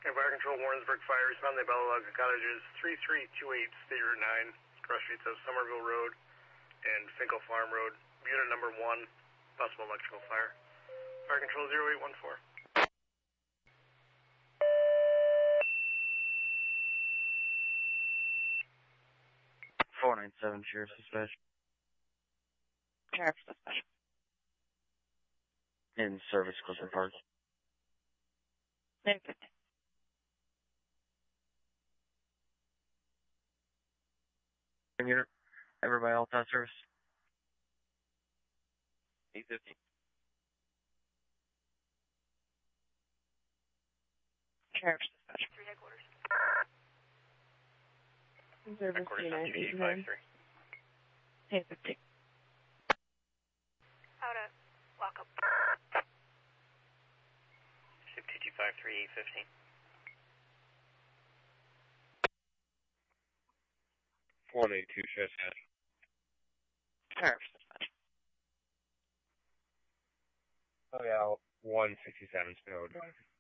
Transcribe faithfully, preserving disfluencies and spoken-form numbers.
Okay, Fire Control, Warrensburg Fire, respond to Bella Logs Cottages, three three two eight, State Route nine, cross streets of Somerville Road and Finkel Farm Road, unit number one, possible electrical fire. Fire Control, zero eight one four. four nine seven, Sheriff's Dispatch. Sheriff's Dispatch. In service, Clifton Park. nine fifty. Unit, everybody else out service. eight fifty. Sheriff's Dispatch. Three headquarters. Service two nine eight nine. eight fifty. Out of lockup. Ship two two five three eight fifteen. one eight two, Sheriff's Dispatch. Sheriff's Dispatch. Oh yeah, one sixty-seven, Spilled.